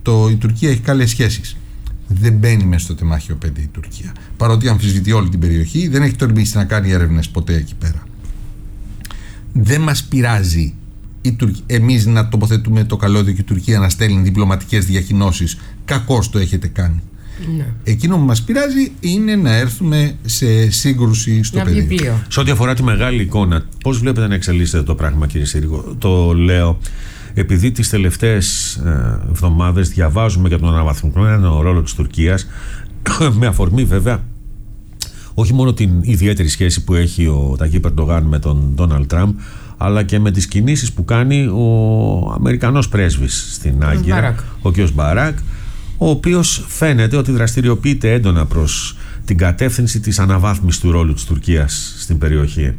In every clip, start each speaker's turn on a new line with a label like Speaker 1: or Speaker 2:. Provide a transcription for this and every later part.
Speaker 1: η Τουρκία έχει καλές σχέσεις. Δεν μπαίνει μέσα στο τεμάχιο 5 η Τουρκία. Παρότι αμφισβητεί όλη την περιοχή, δεν έχει τολμήσει να κάνει έρευνες ποτέ εκεί πέρα. Δεν μας πειράζει εμείς να τοποθετούμε το καλώδιο και η Τουρκία να στέλνει διπλωματικές διακοινώσεις. Κακώς το έχετε κάνει. Ναι. Εκείνο που μας πειράζει είναι να έρθουμε σε σύγκρουση στο πεδίο.
Speaker 2: Σε ό,τι αφορά τη μεγάλη εικόνα, πώς βλέπετε να εξελίσσεται το πράγμα, κύριε Σύριγο? Το λέω επειδή τις τελευταίες εβδομάδες διαβάζουμε για τον αναβαθμισμένο ρόλο της Τουρκίας, με αφορμή βέβαια όχι μόνο την ιδιαίτερη σχέση που έχει ο Ταγίπ Ερντογάν με τον Ντόναλντ Τραμπ, αλλά και με τις κινήσεις που κάνει ο Αμερικανός πρέσβης στην Άγκυρα, ο κ. Μπαράκ, ο οποίος φαίνεται ότι δραστηριοποιείται έντονα προς την κατεύθυνση της αναβάθμισης του ρόλου της Τουρκίας στην περιοχή.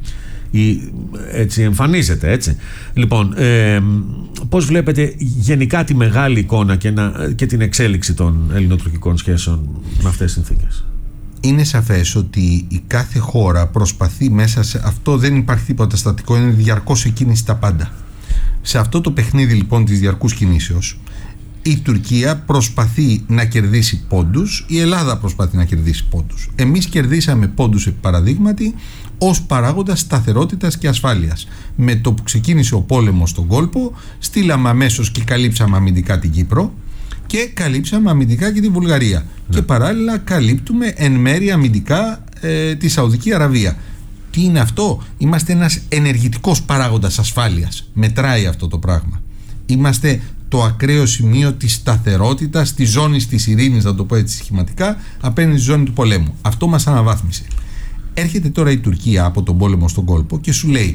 Speaker 2: Έτσι εμφανίζεται, έτσι. Λοιπόν, πώς βλέπετε γενικά τη μεγάλη εικόνα και την εξέλιξη των ελληνοτουρκικών σχέσεων με αυτές τις συνθήκες?
Speaker 1: Είναι σαφές ότι η κάθε χώρα προσπαθεί μέσα σε αυτό, δεν υπάρχει τίποτα στατικό, είναι διαρκώς εκκίνηση τα πάντα. Σε αυτό το παιχνίδι λοιπόν της διαρκούς κινήσεως, η Τουρκία προσπαθεί να κερδίσει πόντους, η Ελλάδα προσπαθεί να κερδίσει πόντους. Εμείς κερδίσαμε πόντους επί παραδείγματι ως παράγοντα σταθερότητας και ασφάλειας. Με το που ξεκίνησε ο πόλεμος στον κόλπο, στείλαμε αμέσως και καλύψαμε αμυντικά την Κύπρο και καλύψαμε αμυντικά και τη Βουλγαρία. Ναι. Και παράλληλα καλύπτουμε εν μέρει αμυντικά τη Σαουδική Αραβία. Τι είναι αυτό? Είμαστε ένας ενεργητικός παράγοντας ασφάλειας. Μετράει αυτό το πράγμα. Είμαστε το ακραίο σημείο της σταθερότητας, της ζώνης της ειρήνης, να το πω έτσι σχηματικά, απέναντι στη ζώνη του πολέμου. Αυτό μας αναβάθμισε. Έρχεται τώρα η Τουρκία από τον πόλεμο στον κόλπο και σου λέει: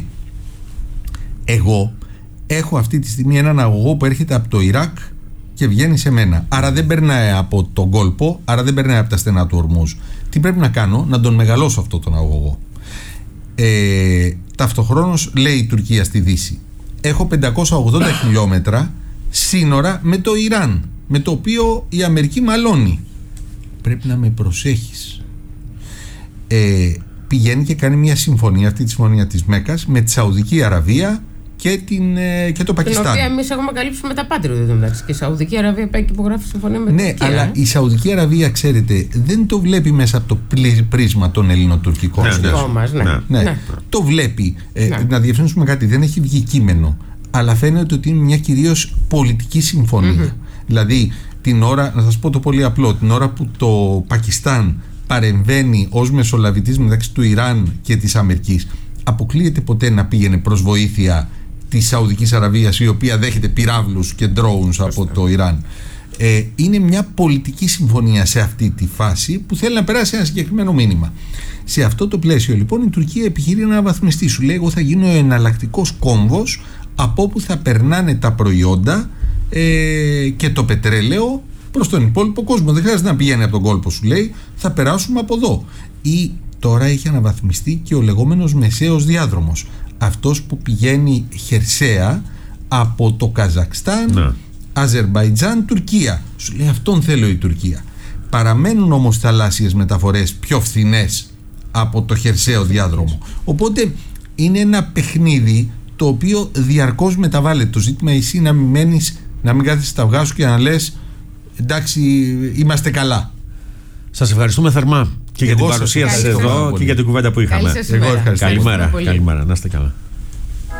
Speaker 1: εγώ έχω αυτή τη στιγμή έναν αγωγό που έρχεται από το Ιράκ και βγαίνει σε μένα. Άρα δεν περνάει από τον κόλπο, άρα δεν περνάει από τα στενά του Ορμούζ. Τι πρέπει να κάνω? Να τον μεγαλώσω αυτό τον αγωγό. Ταυτοχρόνως λέει η Τουρκία στη Δύση: έχω 580 χιλιόμετρα σύνορα με το Ιράν, με το οποίο η Αμερική μαλώνει. Πρέπει να με προσέχεις. Πηγαίνει και κάνει μια συμφωνία, αυτή τη συμφωνία της Μέκας, με τη Σαουδική Αραβία και το Πακιστάν.
Speaker 3: Την οποία εμείς έχουμε καλύψει με τα Patriot, εντάξει. Και η Σαουδική Αραβία πάει και υπογράφει συμφωνία με την Τουρκία.
Speaker 1: Ναι, αλλά η Σαουδική Αραβία, ξέρετε, δεν το βλέπει μέσα από το πρίσμα των ελληνοτουρκικών σχέσεων. Ναι. Το βλέπει. Να διευθύνσουμε κάτι, δεν έχει βγει κείμενο, αλλά φαίνεται ότι είναι μια κυρίως πολιτική συμφωνία. Δηλαδή, την ώρα, να σας πω το πολύ απλό, την ώρα που το Πακιστάν παρεμβαίνει ως μεσολαβητής μεταξύ του Ιράν και της Αμερικής, αποκλείεται ποτέ να πήγαινε προς βοήθεια της Σαουδικής Αραβίας, η οποία δέχεται πυράβλους και drones από το Ιράν. Είναι μια πολιτική συμφωνία σε αυτή τη φάση που θέλει να περάσει ένα συγκεκριμένο μήνυμα. Σε αυτό το πλαίσιο λοιπόν η Τουρκία επιχειρεί να αναβαθμιστεί. Σου λέει: εγώ θα γίνω ο εναλλακτικός κόμβος από όπου θα περνάνε τα προϊόντα και το πετρέλαιο προς τον υπόλοιπο κόσμο. Δεν χρειάζεται να πηγαίνει από τον κόλπο, σου λέει, θα περάσουμε από εδώ. Ή τώρα έχει αναβαθμιστεί και ο λεγόμενος μεσαίος διάδρομος. Αυτός που πηγαίνει χερσαία από το Καζακστάν, Αζερμπαϊτζάν, Τουρκία. Σου λέει αυτόν θέλω η Τουρκία. Παραμένουν όμως θαλάσσιες μεταφορές πιο φθηνές από το χερσαίο διάδρομο. Οπότε είναι ένα παιχνίδι το οποίο διαρκώς μεταβάλλεται. Το ζήτημα εσύ να μην μένεις, να μην κάθεσαι στα αυγά σου και να λες εντάξει, είμαστε καλά.
Speaker 2: Σας ευχαριστούμε θερμά και για την παρουσία σας εδώ και για την κουβέντα που είχαμε.
Speaker 3: Εγώ ευχαριστώ.
Speaker 2: Καλημέρα. Να είστε καλά.